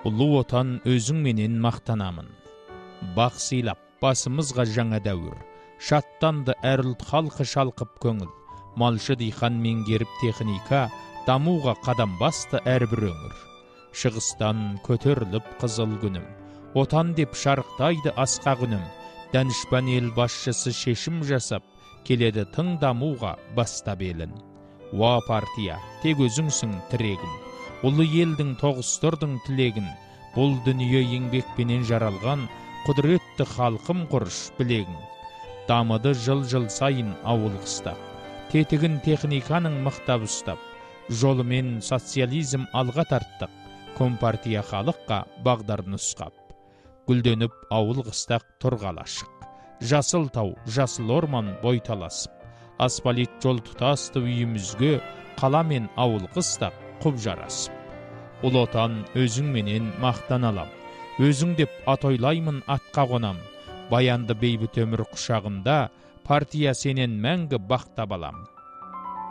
Улы отан өзің менен мақтанамын. Бақ сыйлап басымызға жаңа дәуір. Шаттанды әр ұлт халқы шалқып көңіл. Малшы диқан меңгеріп техника, дамуға қадам басты әрбір өңір. Шығыстан көтеріліп қызыл күнім, отан деп шарықтайды асқақ үнім. Данышпан ел басшысы шешім жасап, келеді тың дамуға бастап елін. Уа партия, тек өзіңсің тірегім, ұлы елдің тоғыстырдың тілегін. Бұл дүние еңбекпенен жаралған, құдіретті халқым құрыш білегін. Дамыды жыл сайын ауыл қыстап, тетігін техниканың мықтап ұстап. Жолымен социализм алға тарттық, Компартия халыққа бағдар нұсқап. Гүлденіп ауыл қыстақ тұрғалашық, жасыл тау, жасыл орман бойталасып. Асфальт жол тұтасты үйімізге, қала мен ауыл қыстақ құп жарасып. Ұлы отан өзің менен мақтан алам, өзің деп атойлаймын атқа қонам. Баянды бейбіт өмір құшағында, партия сенен мәңгі бақта балам.